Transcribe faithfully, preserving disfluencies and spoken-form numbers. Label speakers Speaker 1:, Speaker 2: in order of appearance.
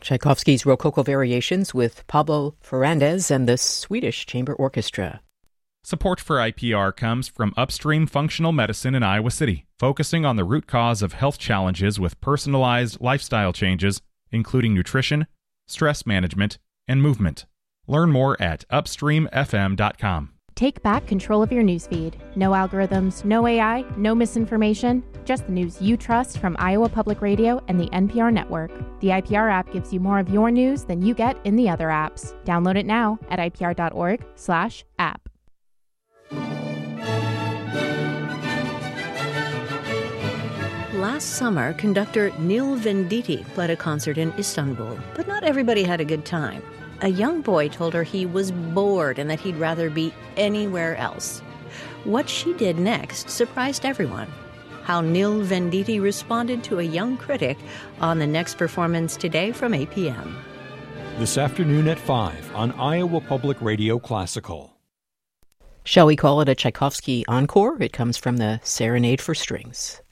Speaker 1: Tchaikovsky's Rococo Variations with Pablo Ferrandez and the Swedish Chamber Orchestra.
Speaker 2: Support for I P R comes from Upstream Functional Medicine in Iowa City, focusing on the root cause of health challenges with personalized lifestyle changes, including nutrition, stress management, and movement. Learn more at upstream f m dot com.
Speaker 3: Take back control of your newsfeed. No algorithms, no A I, no misinformation, just the news you trust from Iowa Public Radio and the N P R network. The I P R app gives you more of your news than you get in the other apps. Download it now at I P R dot org slash app.
Speaker 4: Last summer, conductor Nil Venditti played a concert in Istanbul, but not everybody had a good time. A young boy told her he was bored and that he'd rather be anywhere else. What she did next surprised everyone. How Nil Venditti responded to a young critic on the next performance today from eight p.m.
Speaker 5: This afternoon at five on Iowa Public Radio Classical.
Speaker 1: Shall we call it a Tchaikovsky encore? It comes from the Serenade for Strings.